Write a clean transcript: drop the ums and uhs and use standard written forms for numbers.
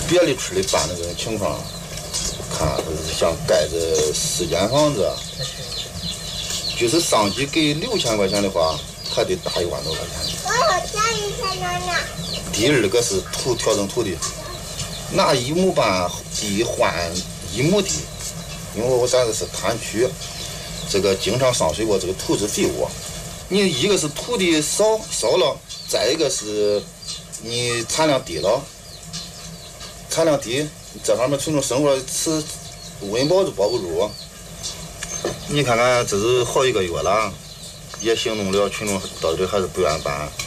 别的村里办那个情况，看像盖这4间房子，就是上级给6000块钱的话，还得打1万多块钱。第二个是调整土地，拿1亩半地换1亩地，因为咱这是滩区，这个经常上水过，这个土质肥沃。你一个是土地少了，再一个是你产量低了，产量低，这方面群众生活吃温饱都保不住。你看看，这是好1个月了，也行动了，群众到底还是不愿办。